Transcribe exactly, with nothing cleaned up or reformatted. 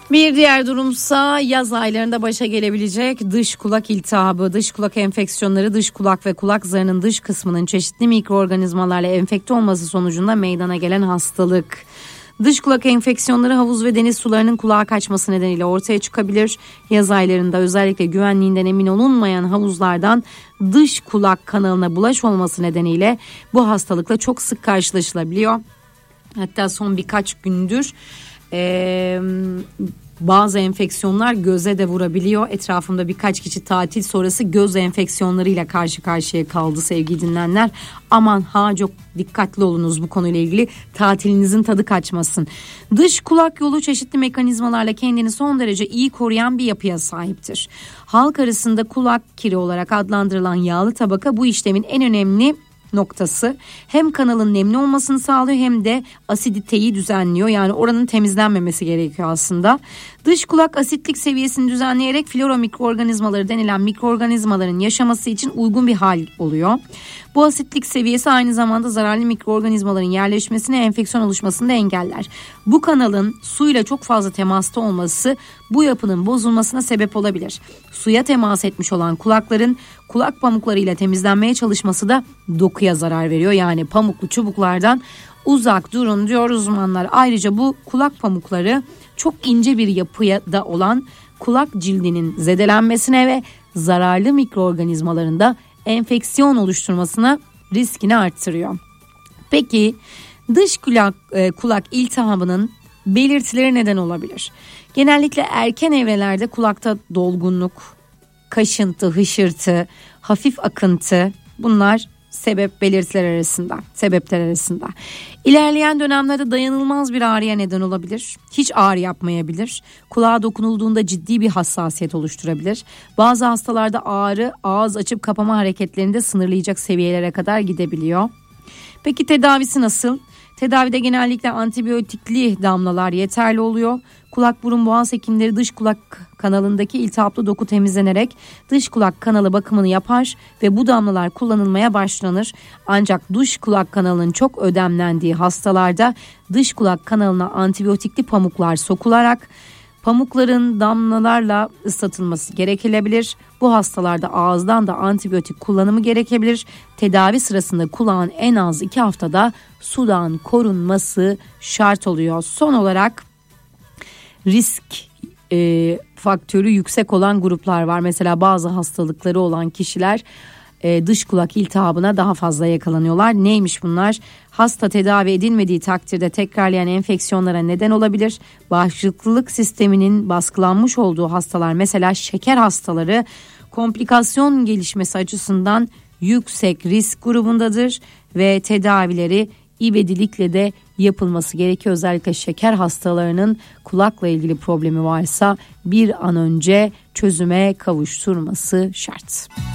Bir diğer durumsa yaz aylarında başa gelebilecek dış kulak iltihabı, dış kulak enfeksiyonları, dış kulak ve kulak zarının dış kısmının çeşitli mikroorganizmalarla enfekte olması sonucunda meydana gelen hastalık. Dış kulak enfeksiyonları havuz ve deniz sularının kulağa kaçması nedeniyle ortaya çıkabilir. Yaz aylarında özellikle güvenliğinden emin olunmayan havuzlardan dış kulak kanalına bulaş olması nedeniyle bu hastalıkla çok sık karşılaşılabiliyor. Hatta son birkaç gündür Ee, bazı enfeksiyonlar göze de vurabiliyor. Etrafımda birkaç kişi tatil sonrası göz enfeksiyonlarıyla karşı karşıya kaldı sevgili dinleyenler. Aman ha çok dikkatli olunuz bu konuyla ilgili, tatilinizin tadı kaçmasın. Dış kulak yolu çeşitli mekanizmalarla kendini son derece iyi koruyan bir yapıya sahiptir. Halk arasında kulak kiri olarak adlandırılan yağlı tabaka bu işlemin en önemli noktası. Hem kanalın nemli olmasını sağlıyor hem de asiditeyi düzenliyor. Yani oranın temizlenmemesi gerekiyor aslında. Dış kulak asitlik seviyesini düzenleyerek flora mikroorganizmaları denilen mikroorganizmaların yaşaması için uygun bir hal oluyor. Bu asitlik seviyesi aynı zamanda zararlı mikroorganizmaların yerleşmesine, enfeksiyon oluşmasını da engeller. Bu kanalın suyla çok fazla temasta olması bu yapının bozulmasına sebep olabilir. Suya temas etmiş olan kulakların kulak pamuklarıyla temizlenmeye çalışması da dokuya zarar veriyor. Yani pamuklu çubuklardan uzak durun diyor uzmanlar. Ayrıca bu kulak pamukları çok ince bir yapıya da olan kulak cildinin zedelenmesine ve zararlı mikroorganizmaların da enfeksiyon oluşturmasına riskini arttırıyor. Peki dış kulak, e, kulak iltihabının belirtileri neden olabilir? Genellikle erken evrelerde kulakta dolgunluk, kaşıntı, hışırtı, hafif akıntı, bunlar sebep belirtiler arasında, sebepler arasında. İlerleyen dönemlerde dayanılmaz bir ağrıya neden olabilir. Hiç ağrı yapmayabilir. Kulağa dokunulduğunda ciddi bir hassasiyet oluşturabilir. Bazı hastalarda ağrı ağız açıp kapama hareketlerinde sınırlayacak seviyelere kadar gidebiliyor. Peki tedavisi nasıl? Tedavide genellikle antibiyotikli damlalar yeterli oluyor. Kulak burun boğaz hekimleri dış kulak kanalındaki iltihaplı doku temizlenerek dış kulak kanalı bakımını yapar ve bu damlalar kullanılmaya başlanır. Ancak dış kulak kanalının çok ödemlendiği hastalarda dış kulak kanalına antibiyotikli pamuklar sokularak pamukların damlalarla ıslatılması gerekebilir. Bu hastalarda ağızdan da antibiyotik kullanımı gerekebilir. Tedavi sırasında kulağın en az iki haftada sudan korunması şart oluyor. Son olarak risk e, faktörü yüksek olan gruplar var. Mesela bazı hastalıkları olan kişiler e, dış kulak iltihabına daha fazla yakalanıyorlar. Neymiş bunlar? Hasta tedavi edilmediği takdirde tekrarlayan enfeksiyonlara neden olabilir. Bağışıklık sisteminin baskılanmış olduğu hastalar, mesela şeker hastaları, komplikasyon gelişmesi açısından yüksek risk grubundadır ve tedavileri ivedilikle de yapılması gerekiyor. Özellikle şeker hastalarının kulakla ilgili problemi varsa bir an önce çözüme kavuşturması şart.